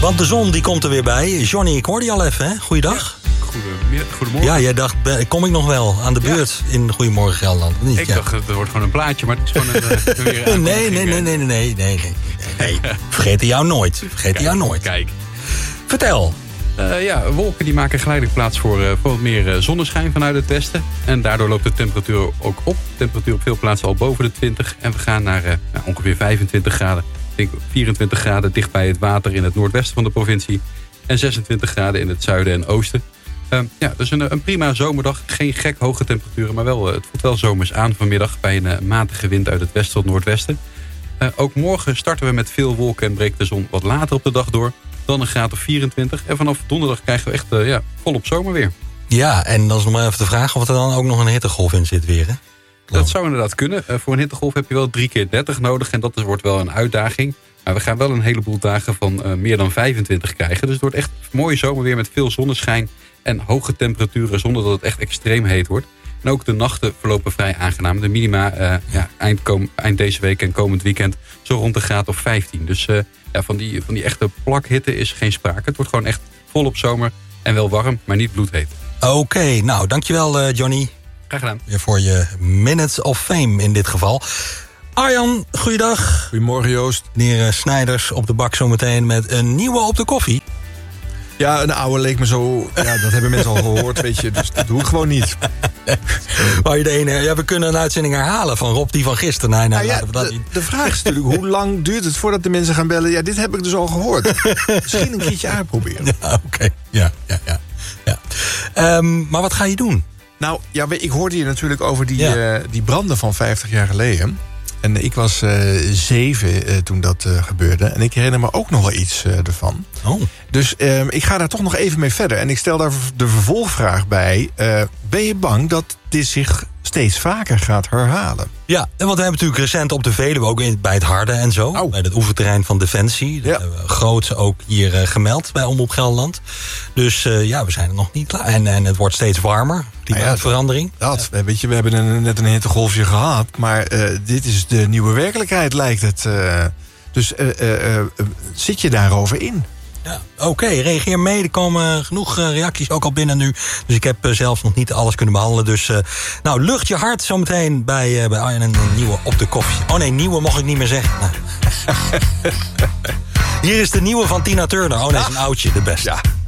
Want de zon die komt er weer bij. Johnny, ik hoorde je al even, hè? Goeiedag. Goedemorgen. Ja, jij dacht, kom ik nog wel aan de beurt in Goedemorgen Gelderland? Niet, ik dacht, het wordt gewoon een plaatje, maar het is gewoon weer een Nee. Vergeten jou nooit. Kijk. Vertel. Wolken die maken geleidelijk plaats voor wat meer zonneschijn vanuit het westen. En daardoor loopt de temperatuur ook op. De temperatuur op veel plaatsen al boven de 20. En we gaan naar ongeveer 25 graden. Ik denk 24 graden dicht bij het water in het noordwesten van de provincie. En 26 graden in het zuiden en oosten. Dus een prima zomerdag. Geen gek hoge temperaturen, maar wel, het voelt wel zomers aan vanmiddag bij een matige wind uit het westen tot noordwesten. Ook morgen starten we met veel wolken en breekt de zon wat later op de dag door. Dan een graad of 24. En vanaf donderdag krijgen we echt volop zomer weer. Ja, en dan is nog maar even de vraag of er dan ook nog een hittegolf in zit weer, hè? Dat zou inderdaad kunnen. Voor een hittegolf heb je wel 3 keer 30 nodig. En dat wordt wel een uitdaging. Maar we gaan wel een heleboel dagen van meer dan 25 krijgen. Dus het wordt echt mooie zomerweer met veel zonneschijn en hoge temperaturen zonder dat het echt extreem heet wordt. En ook de nachten verlopen vrij aangenaam. De minima eind deze week en komend weekend zo rond de graad of 15. Dus van die echte plakhitte is geen sprake. Het wordt gewoon echt volop zomer en wel warm, maar niet bloedheet. Oké, nou dankjewel Johnny. Graag gedaan. Weer voor je Minutes of Fame in dit geval. Arjan, goeiedag. Goedemorgen Joost. Meneer Snijders op de bak zometeen met een nieuwe op de koffie. Ja, een oude leek me zo... Ja, dat hebben mensen al gehoord, weet je. Dus dat doe ik gewoon niet. Maar we kunnen een uitzending herhalen van Rob, die van gisteren. De vraag is natuurlijk, hoe lang duurt het voordat de mensen gaan bellen? Ja, dit heb ik dus al gehoord. Misschien een keertje uitproberen. Ja, oké. Ja. Maar wat ga je doen? Nou, ja, ik hoorde je natuurlijk over die branden van 50 jaar geleden. En ik was 7 toen dat gebeurde. En ik herinner me ook nog wel iets ervan. Oh. Dus ik ga daar toch nog even mee verder. En ik stel daar de vervolgvraag bij. Ben je bang dat dit zich steeds vaker gaat herhalen? Ja, want we hebben natuurlijk recent op de Veluwe ook bij het Harde en zo. Oh. Bij het oefenterrein van Defensie. Dat hebben we groots ook hier gemeld bij Omroep Gelderland. Dus we zijn er nog niet klaar. En het wordt steeds warmer. Klimaatverandering. Weet je, we hebben net een hittegolfje gehad. Maar dit is de nieuwe werkelijkheid, lijkt het. Dus zit je daarover in? Ja, oké, reageer mee. Er komen genoeg reacties ook al binnen nu. Dus ik heb zelfs nog niet alles kunnen behandelen. Dus lucht je hart zometeen bij Arjen een nieuwe op de koffie. Oh nee, nieuwe mocht ik niet meer zeggen. Nou. Hier is de nieuwe van Tina Turner. Oh nee, is een oudje, de beste. Ja.